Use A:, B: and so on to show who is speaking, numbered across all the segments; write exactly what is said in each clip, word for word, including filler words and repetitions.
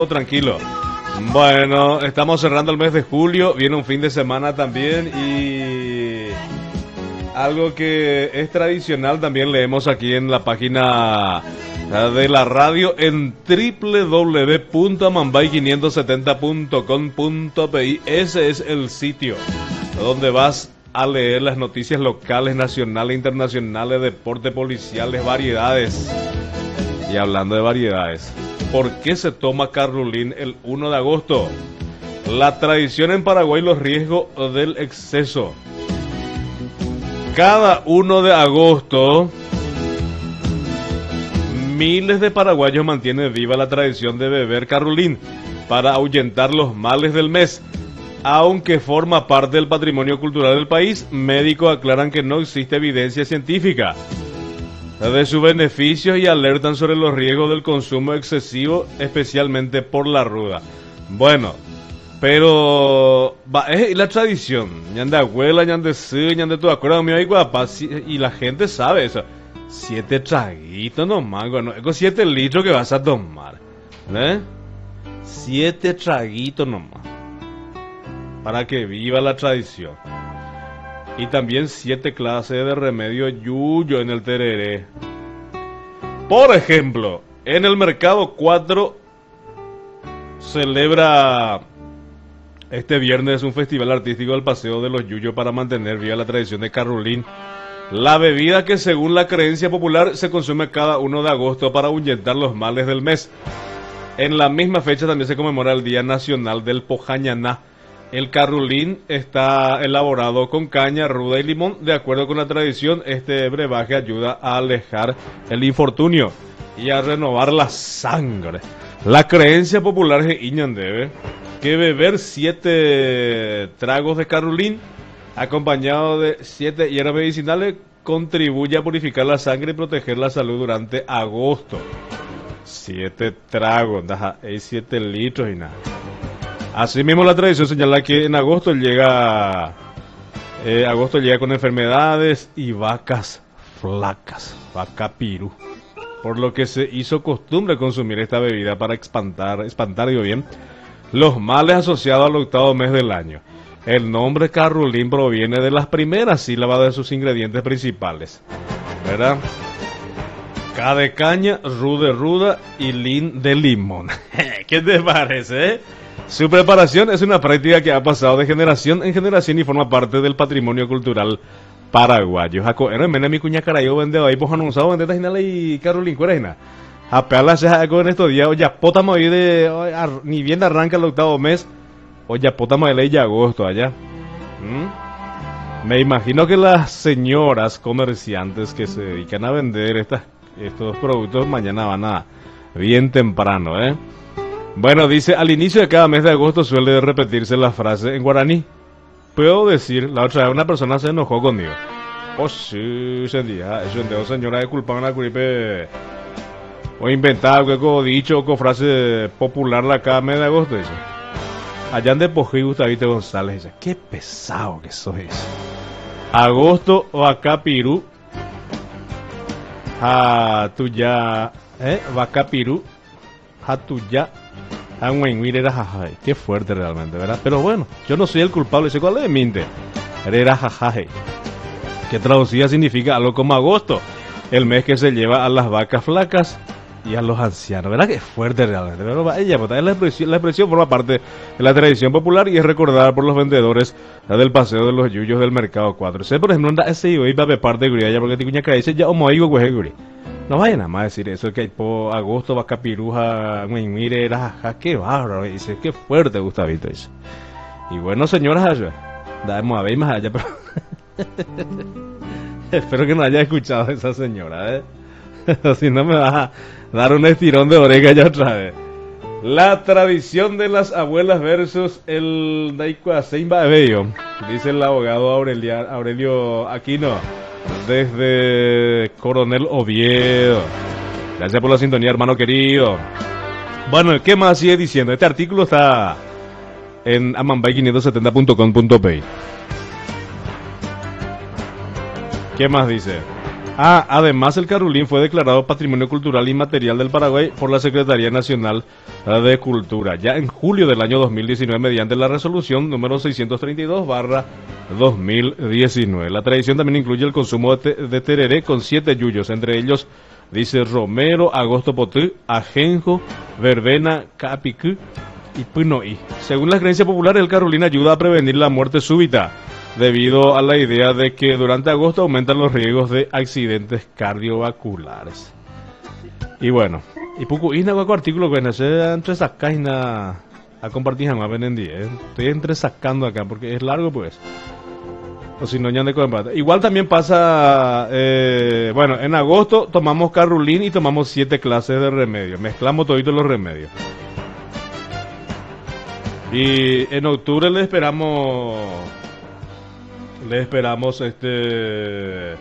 A: Tranquilo. Bueno, estamos cerrando el mes de julio, viene un fin de semana también y algo que es tradicional también leemos aquí en la página de la radio en doble u doble u doble u punto amambay quinientos setenta punto com punto pi. Ese es el sitio donde vas a leer las noticias locales, nacionales, internacionales, deporte, policiales, variedades. Y hablando de variedades, ¿por qué se toma Carlulín el uno de agosto? La tradición en Paraguay, los riesgos del exceso. Cada uno de agosto, miles de paraguayos mantienen viva la tradición de beber Carlulín para ahuyentar los males del mes. Aunque forma parte del patrimonio cultural del país, médicos aclaran que no existe evidencia científica de sus beneficios y alertan sobre los riesgos del consumo excesivo, especialmente por la ruda. Bueno, pero va, es la tradición, ñan de abuela, ñan de sí, ñan de tu acuerdo mío y guapa, y la gente sabe eso. Siete traguitos nomás, bueno, es con siete litros que vas a tomar, ¿eh? Siete traguitos nomás, para que viva la tradición. Y también siete clases de remedio yuyo en el tereré. Por ejemplo, en el mercado cuatro celebra este viernes un festival artístico del Paseo de los Yuyos para mantener viva la tradición de Carlulín, la bebida que según la creencia popular se consume cada uno de agosto para ahuyentar los males del mes. En la misma fecha también se conmemora el Día Nacional del Pojañaná. El Carlulín está elaborado con caña, ruda y limón. De acuerdo con la tradición, este brebaje ayuda a alejar el infortunio y a renovar la sangre. La creencia popular es Iñandebe que beber siete tragos de Carlulín acompañado de siete hierbas medicinales contribuye a purificar la sangre y proteger la salud durante agosto. Siete tragos, hay siete litros y nada. Asimismo, la tradición señala que en agosto llega eh, agosto llega con enfermedades y vacas flacas, vaca pirú, por lo que se hizo costumbre consumir esta bebida para espantar, espantar digo bien, los males asociados al octavo mes del año. El nombre Carlulín proviene de las primeras sílabas de sus ingredientes principales, ¿verdad? K de caña, ru de ruda y lin de limón. ¿Qué te parece, eh? Su preparación es una práctica que ha pasado de generación en generación y forma parte del patrimonio cultural paraguayo. Jaco, era mena mi cuña carayo vende ahí pues anunciado vende tajinala y Carlulín cuerejna. Apeala se hago en estos días, oye, potamos ahí de ni bien arranca el octavo mes. Oye, potamos de ley de agosto allá. ¿Mm? Me imagino que las señoras comerciantes que se dedican a vender estas estos productos mañana van a bien temprano, ¿eh? Bueno, dice, al inicio de cada mes de agosto suele repetirse la frase en guaraní. Puedo decir, la otra vez una persona se enojó conmigo. Oh, sí, sentía, eso entonces señora de culpan a gripe o inventar algo dicho o frase popular la cada mes de agosto, dice. Allá de Pojí, Gustavito González, dice, qué pesado que sois. Agosto o acá Pirú, a tuya, eh, vaca Pirú, a tuya. Qué fuerte realmente, ¿verdad? Pero bueno, yo no soy el culpable. Dice, ¿cuál es minte? Era jajaje, que traducida significa algo como agosto, el mes que se lleva a las vacas flacas y a los ancianos, ¿verdad? Que fuerte realmente. Pero ella, la expresión, la expresión forma parte de la tradición popular y es recordada por los vendedores del Paseo de los Yuyos del Mercado cuatro. Sé, por ejemplo, anda ese y va a parte de Guriaya porque ticuña que dice ya homo oigo güey. No vayan nada más a decir eso, que hay por agosto va capiruja, mire, era, qué bárbaro, dice, qué fuerte Gustavito dice. Y bueno, señoras, allá, damos a ver más allá, pero espero que no haya escuchado a esa señora, ¿eh? Si no me vas a dar un estirón de oreja ya otra vez. La tradición de las abuelas versus el Daikuaseimba Bello, dice el abogado Aurelia, Aurelio Aquino. Desde Coronel Oviedo. Gracias por la sintonía, hermano querido. Bueno, ¿qué más sigue diciendo? Este artículo está en amambay quinientos setenta punto com punto pi. ¿Qué más dice? Ah, además el Carulín fue declarado Patrimonio Cultural Inmaterial del Paraguay por la Secretaría Nacional de Cultura, ya en julio del año dos mil diecinueve, mediante la resolución número seiscientos treinta y dos barra dos mil diecinueve. La tradición también incluye el consumo de, te de tereré con siete yuyos, entre ellos dice romero, agosto potú, ajenjo, verbena, capicú y punoí. Según la creencia popular, el Carulín ayuda a prevenir la muerte súbita, debido a la idea de que durante agosto aumentan los riesgos de accidentes cardiovasculares. Y bueno, y poco y naguaco artículo que nace entre sacas y na a compartir jamás ven día, ¿eh? Estoy entre sacando acá porque es largo pues. O si no ya de combate. Igual también pasa eh, bueno, en agosto tomamos Carulín y tomamos siete clases de remedio. Mezclamos toditos los remedios. Y en octubre le esperamos Le esperamos este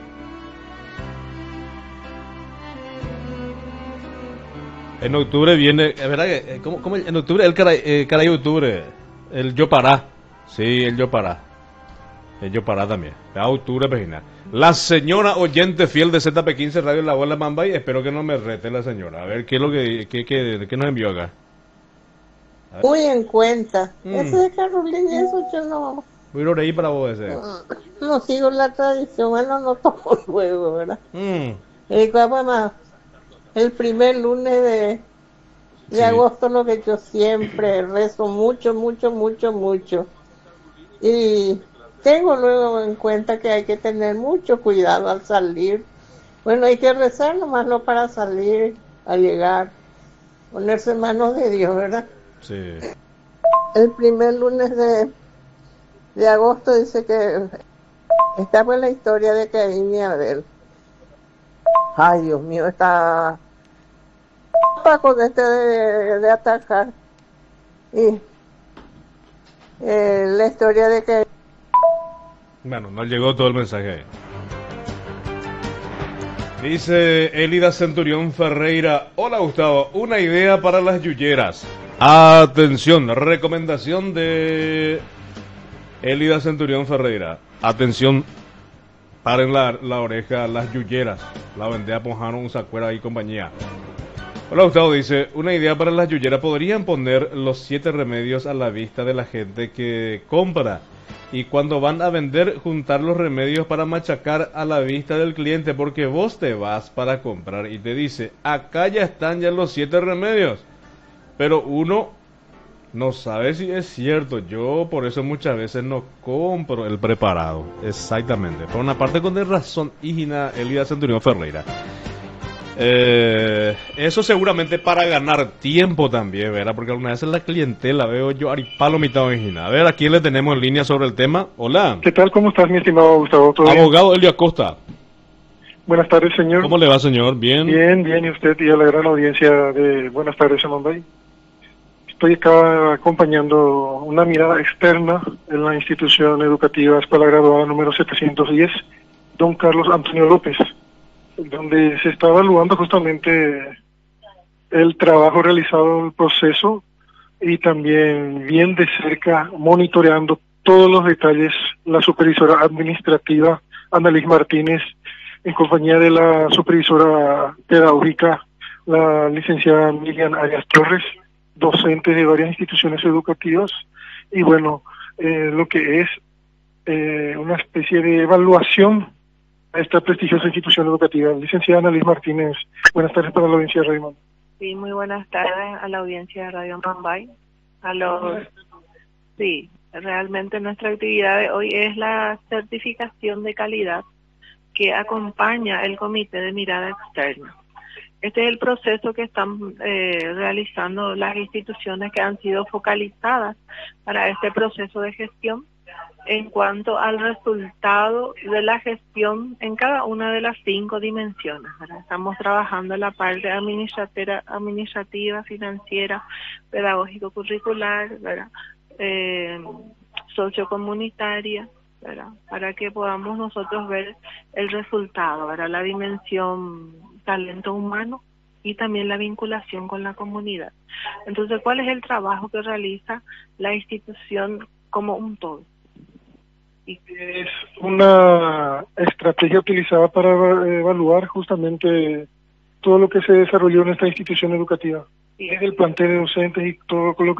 A: en octubre viene, es verdad que ¿cómo, cómo en octubre el caray, eh, caray octubre, el yo pará. Sí, el yo pará. El yo pará también. A octubre pagina. La señora oyente fiel de Z P quince Radio La Bola Mambay, espero que no me rete la señora. A ver qué es lo que qué, qué, qué nos envió acá.
B: Muy en cuenta.
A: Mm.
B: Ese de Carolina, eso yo no.
A: Voy a ir ahí para vos ese.
B: No sigo la tradición, bueno, no tomo luego, ¿verdad?
A: Mm.
B: El, bueno, el primer lunes de, de
A: Sí.
B: agosto, lo que yo siempre rezo mucho, mucho, mucho, mucho. Y tengo luego en cuenta que hay que tener mucho cuidado al salir. Bueno, hay que rezar nomás no para salir, al llegar, ponerse en manos de Dios, ¿verdad?
A: Sí.
B: El primer lunes de, de agosto dice que está pues la historia de Caín y Abel. Ay, Dios mío, está Paco de este de, de atacar. Y eh, la historia de que
A: Bueno, no llegó todo el mensaje ahí. Dice Elida Centurión Ferreira: hola Gustavo, una idea para las yuyeras. Atención, recomendación de Elida Centurión Ferreira. Atención, paren la, la oreja las yuyeras. La vendea Ponjano, un sacuera y compañía. Hola Gustavo, dice, una idea para las yuyeras. ¿Podrían poner los siete remedios a la vista de la gente que compra? Y cuando van a vender, juntar los remedios para machacar a la vista del cliente, porque vos te vas para comprar y te dice, acá ya están ya los siete remedios. Pero uno no sabe si es cierto. Yo por eso muchas veces no compro el preparado. Exactamente. Por una parte con razón, Higina Elida Centurión Ferreira. Eh, eso seguramente para ganar tiempo también, ¿verdad? Porque alguna vez en la clientela veo yo aripalo mitad original. A ver, ¿a quién le tenemos en línea sobre el tema? Hola.
C: ¿Qué tal? ¿Cómo estás, mi estimado Gustavo? ¿Todo
A: Abogado Elio Acosta.
C: Buenas tardes, señor.
A: ¿Cómo le va, señor? Bien.
C: Bien, bien, y usted y a la gran audiencia de Buenas tardes en Mumbai. Estoy acá acompañando una mirada externa en la institución educativa Escuela Graduada número setecientos diez, Don Carlos Antonio López, donde se está evaluando justamente el trabajo realizado en el proceso y también bien de cerca monitoreando todos los detalles la supervisora administrativa Annalise Martínez en compañía de la supervisora pedagógica la licenciada Miriam Arias Torres, docentes de varias instituciones educativas, y bueno, eh, lo que es eh, una especie de evaluación a esta prestigiosa institución educativa. Licenciada Annalise Martínez, buenas tardes para la audiencia de Radio Mambay.
D: Sí, muy buenas tardes a la audiencia de Radio Mambay. A los, sí, realmente nuestra actividad de hoy es la certificación de calidad que acompaña el Comité de Mirada Externa. Este es el proceso que están eh, realizando las instituciones que han sido focalizadas para este proceso de gestión en cuanto al resultado de la gestión en cada una de las cinco dimensiones, ¿verdad? Estamos trabajando en la parte administrativa, administrativa financiera, pedagógico-curricular, ¿verdad? Eh, sociocomunitaria, ¿verdad? Para que podamos nosotros ver el resultado, ¿verdad? La dimensión talento humano y también la vinculación con la comunidad. Entonces, ¿cuál es el trabajo que realiza la institución como un todo? Y
C: Es una estrategia utilizada para evaluar justamente todo lo que se desarrolló en esta institución educativa,
D: sí,
C: desde el plantel de docentes y todo lo